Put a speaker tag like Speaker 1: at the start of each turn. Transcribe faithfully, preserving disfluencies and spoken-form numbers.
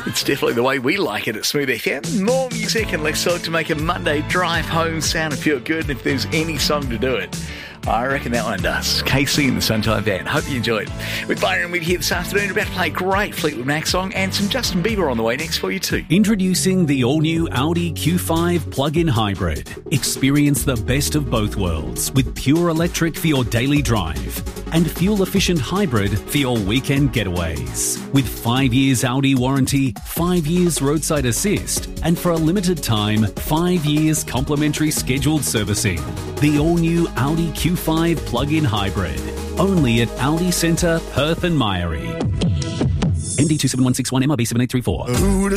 Speaker 1: It's definitely the way we like it at Smooth F M. More music and less talk to make a Monday drive home sound and feel good. And if there's any song to do it, I reckon that one does. Casey and the Sunshine Band. Hope you enjoyed. With Byron with you here this afternoon, about to play a great Fleetwood Mac song and some Justin Bieber on the way next for you too.
Speaker 2: Introducing the all-new Audi Q five plug-in hybrid. Experience the best of both worlds with pure electric for your daily drive and fuel-efficient hybrid for your weekend getaways. With five years Audi warranty, five years roadside assist, and for a limited time, five years complimentary scheduled servicing. The all-new Audi Q five plug-in hybrid. Only at Audi Centre, Perth and Myrie. M D two seven one six one, M R B seven eight three four.